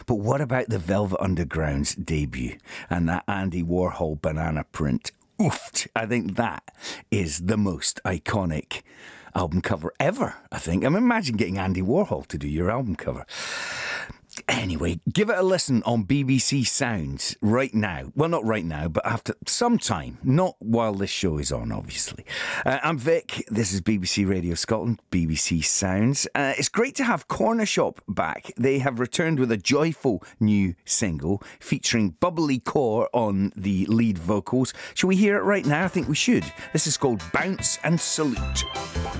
But what about the Velvet Underground's debut and that Andy Warhol banana print? Oofed. I think that is the most iconic album cover ever, I think. I mean, imagine getting Andy Warhol to do your album cover. Anyway, give it a listen on BBC Sounds right now. Well, not right now, but after some time. Not while this show is on, obviously. I'm Vic. This is BBC Radio Scotland, BBC Sounds. It's great to have Corner Shop back. They have returned with a joyful new single featuring Bubbly Core on the lead vocals. Shall we hear it right now? I think we should. This is called Bounce and Salute.